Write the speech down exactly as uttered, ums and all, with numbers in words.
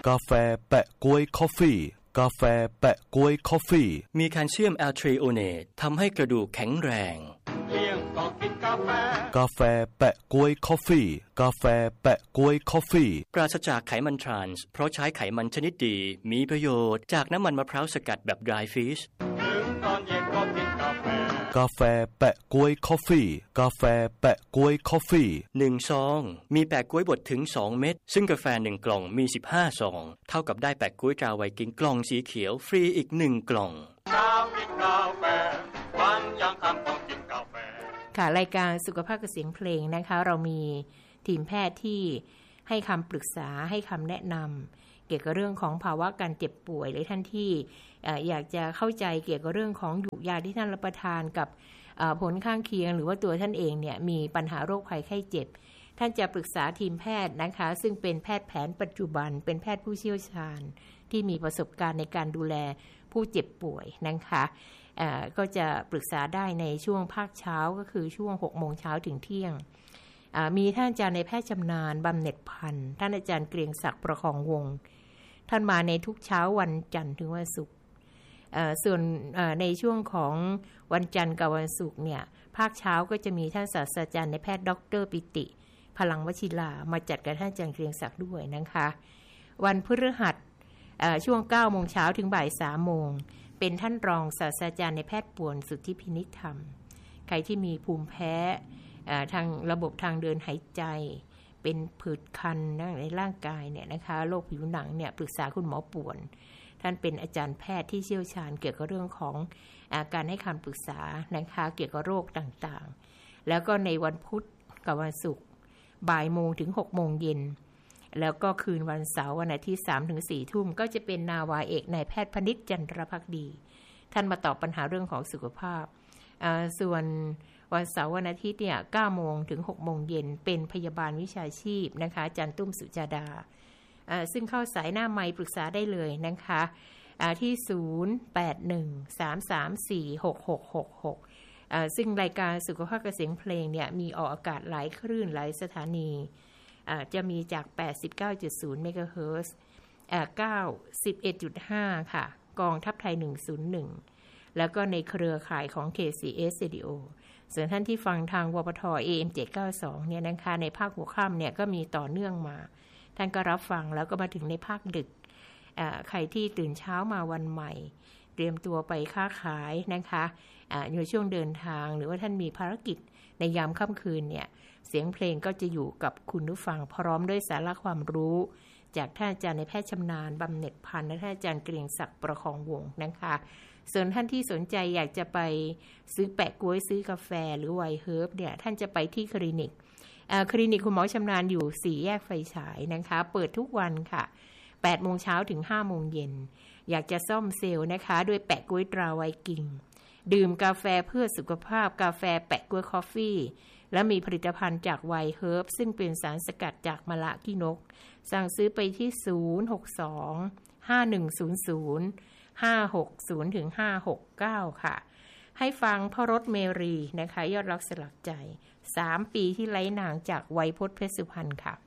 กาแฟแปะก๊วยคอฟฟี่กาแฟแปะก๊วยคอฟฟี่มีแคลเซียมแอลทริโอเนตทำให้กระดูกแข็งแรงเที่ยงก็กินกาแฟกาแฟแปะก๊วยคอฟฟี่กาแฟแปะก๊วยคอฟฟี่ปราศจากไขมันทรานส์เพราะใช้ไขมันชนิดดีมีประโยชน์จากน้ำมันมะพร้าวสกัดแบบ dry fish ถึงตอนเย็นก็กินกาแฟกาแฟแปะก๊วยคอฟฟี่กาแฟแปะก๊วยคอฟฟี่หนึ่งซองมีแปะก๊วยบดถึงสองเม็ดซึ่งกาแฟหนึ่งกล่องมีสิบห้าซองเท่ากับได้แปะก๊วยตราไวกิ้งกล่องสีเขียวฟรีอีกหนึ่งกล่องเช้ากินกาแฟวันยังค่ำต้องกินกาแฟค่ะรายการสุขภาพกับเสียงเพลงนะคะเรามีทีมแพทย์ที่ให้คำปรึกษาให้คำแนะนำเกี่ยวกับเรื่องของภาวะการเจ็บป่วยหรือท่านที่อยากจะเข้าใจเกี่ยวกับเรื่องของยูกยาที่ท่านรับประทานกับผลข้างเคียงหรือว่าตัวท่านเองเนี่ยมีปัญหาโรคภัยไข้เจ็บท่านจะปรึกษาทีมแพทย์นะคะซึ่งเป็นแพทย์แผนปัจจุบันเป็นแพทย์ผู้เชี่ยวชาญที่มีประสบการณ์ในการดูแลผู้เจ็บป่วยนะคะก็จะปรึกษาได้ในช่วงภาคเช้าก็คือช่วงหกโมงเช้าถึงเที่ยงมีท่านอาจารย์ในแพทย์ชำนาญบำเหน็จพันธ์ท่านอาจารย์เกรียงศักดิ์ประคองวงศ์ท่านมาในทุกเช้าวันจันทร์ถึงวันศุกร์ส่วนในช่วงของวันจันทร์กับวันศุกร์เนี่ยภาคเช้าก็จะมีท่านศาสตราจารย์ในแพทย์ดร.ปิติพลังวชิรามาจัดกับท่านอาจารย์เกรียงศักดิ์ด้วยนะคะวันพฤหัสช่วงเก้าโมงเช้าถึงบ่ายสามโมงเป็นท่านรองศาสตราจารย์ในแพทย์ป่วนสุทธิพินิจธรรมใครที่มีภูมิแพ้ทางระบบทางเดินหายใจเป็นผื่นคันในร่างกายเนี่ยนะคะโรคผิวหนังเนี่ยปรึกษาคุณหมอป่วนท่านเป็นอาจารย์แพทย์ที่เชี่ยวชาญเกี่ยวกับเรื่องของอาการให้คำปรึกษานะคะเกี่ยวกับโรคต่างๆแล้วก็ในวันพุธกับวันศุกร์บ่ายโมงถึงหกโมงเย็นแล้วก็คืนวันเสาร์วันอาทิตย์ สามถึงสี่ ทุ่มก็จะเป็นนาวาเอกนายแพทย์พนิษฐ์จันทรภักดีท่านมาตอบปัญหาเรื่องของสุขภาพส่วนวันเสาร์วันอาทิตย์เนี่ย เก้าโมงถึงหกโมงเย็นเป็นพยาบาลวิชาชีพนะคะอาจารย์ตุ้มสุจาดาซึ่งเข้าสายหน้าไมค์ปรึกษาได้เลยนะคะที่ศูนย์ แปด หนึ่ง สาม สาม สี่ หก หก หก หกซึ่งรายการสุขภาพกับเสียงเพลงเนี่ยมีออกอากาศหลายคลื่นหลายสถานีจะมีจาก แปดสิบเก้าจุดศูนย์ เมกะเฮิรตซ์เก้าสิบเอ็ดจุดห้า ค่ะกองทัพไทยหนึ่งศูนย์หนึ่งแล้วก็ในเครือข่ายของ เค ซี เอส Radio ส่วนท่านที่ฟังทาง วปท เอ เอ็ม เจ็ดเก้าสอง เนี่ยนะคะในภาคหัวค่ำเนี่ยก็มีต่อเนื่องมาท่านก็รับฟังแล้วก็มาถึงในภาคดึกใครที่ตื่นเช้ามาวันใหม่เตรียมตัวไปค้าขายนะคะในช่วงเดินทางหรือว่าท่านมีภารกิจในยามค่ำคืนเนี่ยเสียงเพลงก็จะอยู่กับคุณผู้ฟังพร้อมด้วยสาระความรู้จากท่านอาจารย์ในแพทย์ชำนาญบำเหน็จพันธ์และท่านอาจารย์เกรียงศักดิ์ประคองวงศ์นะคะส่วนท่านที่สนใจอยากจะไปซื้อแปะก๊วยซื้อกาแฟหรือไวน์เฮิร์บเนี่ยท่านจะไปที่คลินิกคลินิกคุณหมอชำนาญอยู่สี่แยกไฟฉายนะคะเปิดทุกวันค่ะแปดโมงเช้าถึงห้าโมงเย็นอยากจะซ่อมเซลล์นะคะด้วยแปะก๊วยตราไวกิ้งดื่มกาแฟเพื่อสุขภาพกาแฟแปะก๊วยคอฟฟี่และมีผลิตภัณฑ์จากไวน์เฮิร์บซึ่งเป็นสารสกัดจากมะละขี้นกสั่งซื้อไปที่ศูนย์ หก สอง ห้า หนึ่ง ศูนย์ ศูนย์ ห้า หก ศูนย์ ถึง ห้า หก เก้า ค่ะให้ฟังพ่อรถเมรีนะคะยอดรักสลักใจสามปีที่ไร้นางจากไวยพจน์เพชรสุพรรณค่ะ